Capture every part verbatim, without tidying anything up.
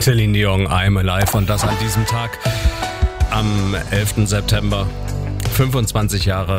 Celine Dion, I'm Alive, und das an diesem Tag am elften September, fünfundzwanzig Jahre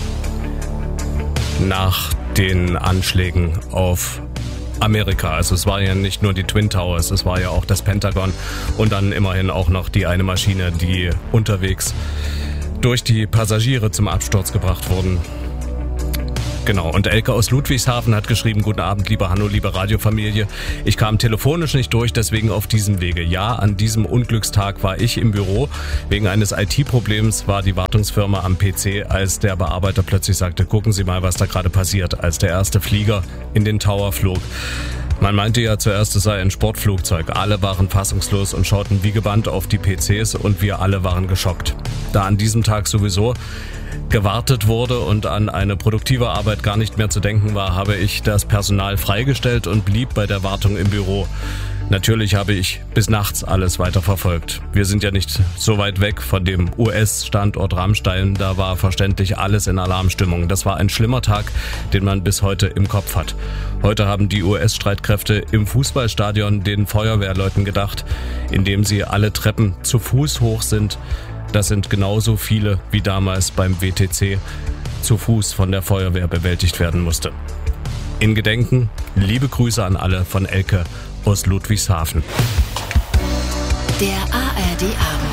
nach den Anschlägen auf Amerika. Also es war ja nicht nur die Twin Towers, es war ja auch das Pentagon und dann immerhin auch noch die eine Maschine, die unterwegs durch die Passagiere zum Absturz gebracht wurden. Genau, und Elke aus Ludwigshafen hat geschrieben: Guten Abend, lieber Hanno, liebe Radiofamilie. Ich kam telefonisch nicht durch, deswegen auf diesem Wege. Ja, an diesem Unglückstag war ich im Büro. Wegen eines I T-Problems war die Wartungsfirma am P C, als der Bearbeiter plötzlich sagte: Gucken Sie mal, was da gerade passiert, als der erste Flieger in den Tower flog. Man meinte ja zuerst, es sei ein Sportflugzeug. Alle waren fassungslos und schauten wie gebannt auf die P Cs und wir alle waren geschockt. Da an diesem Tag sowieso gewartet wurde und an eine produktive Arbeit gar nicht mehr zu denken war, habe ich das Personal freigestellt und blieb bei der Wartung im Büro. Natürlich habe ich bis nachts alles weiter verfolgt. Wir sind ja nicht so weit weg von dem U S-Standort Ramstein, da war verständlich alles in Alarmstimmung. Das war ein schlimmer Tag, den man bis heute im Kopf hat. Heute haben die U S-Streitkräfte im Fußballstadion den Feuerwehrleuten gedacht, indem sie alle Treppen zu Fuß hoch sind. Das sind genauso viele, wie damals beim W T C zu Fuß von der Feuerwehr bewältigt werden musste. In Gedenken, liebe Grüße an alle von Elke aus Ludwigshafen. Der A R D Abend.